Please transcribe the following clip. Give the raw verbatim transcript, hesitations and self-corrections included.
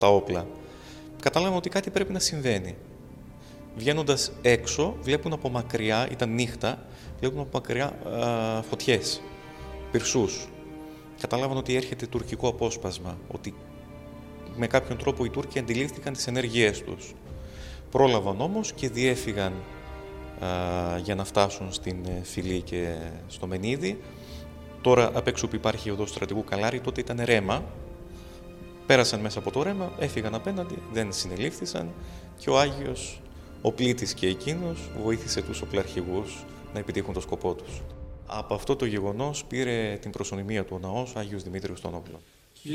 τα όπλα, κατάλαβαν ότι κάτι πρέπει να συμβαίνει. Βγαίνοντας έξω, βλέπουν από μακριά, ήταν νύχτα, βλέπουν από μακριά α, φωτιές, πυρσούς. Κατάλαβαν ότι έρχεται τουρκικό απόσπασμα, ότι με κάποιον τρόπο οι Τούρκοι αντιλήφθηκαν τις ενέργειές τους. Πρόλαβαν όμως και διέφυγαν α, για να φτάσουν στην Φυλή και στο Μενίδη. Τώρα απ' έξω που υπάρχει η οδός στρατηγού Καλάρη, τότε ήταν ρέμα. Πέρασαν μέσα από το ρέμα, έφυγαν απέναντι, δεν συνελήφθησαν και ο Άγιος, ο πλήτης και εκείνος, βοήθησε τους οπλαρχηγούς να επιτύχουν το σκοπό τους. Από αυτό το γεγονός πήρε την προσωνυμία του ο ναός Άγιος Δημήτριος των Όπλων.